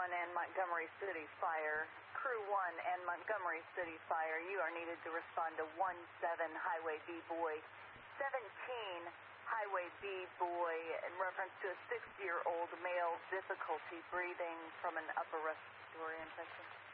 and Montgomery City Fire. Crew 1 and Montgomery City Fire, you are needed to respond to 17 Highway B Boy, 17 Highway B Boy, in reference to a 6-year-old male, difficulty breathing from an upper respiratory infection.